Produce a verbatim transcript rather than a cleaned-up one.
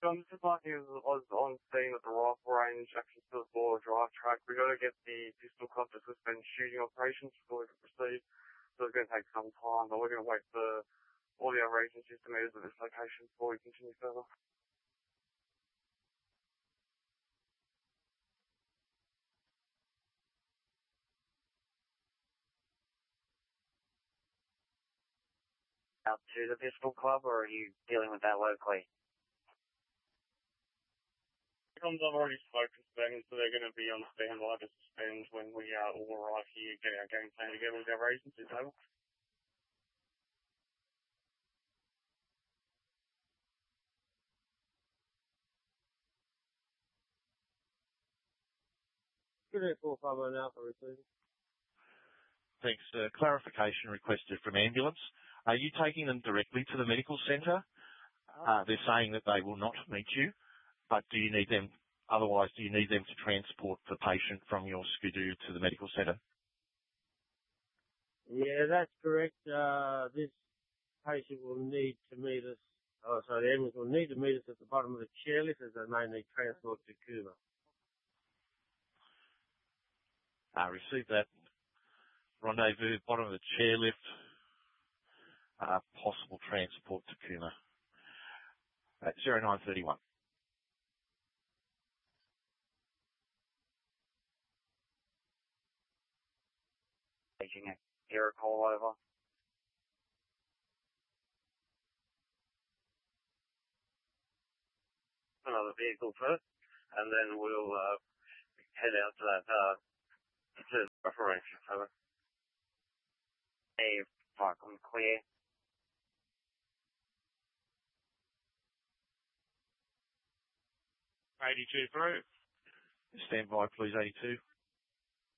I'm just asking, I was on scene at the rifle range, access to the four drive track. We've got to get the pistol club to suspend shooting operations before we can proceed. So it's going to take some time, but we're going to wait for all the other agencies to meet us at this location before we continue further. Out to the pistol club, or are you dealing with that locally? I've already spoken to them, so they're going to be on standby to suspend when we uh, all arrive here, get our game plan together with our agencies. Over. Good day, four five one Alpha receiving. Thanks. Uh, clarification requested from ambulance. Are you taking them directly to the medical centre? Uh, they're saying that they will not meet you, but do you need them? Otherwise, do you need them to transport the patient from your skidoo to the medical centre? Yeah, that's correct. Uh, this patient will need to meet us. Oh, sorry, the ambulance will need to meet us at the bottom of the chairlift as they may need transport to Cooma. Uh, receive that. Rendezvous, bottom of the chairlift. Uh, possible transport to Cooma. At zero nine three one. Taking a air call over. Another vehicle first, and then we'll uh, head out to that uh, to the rifle range. Over. Hey, fuck, I'm clear. eighty-two through. Stand by, please, eighty-two.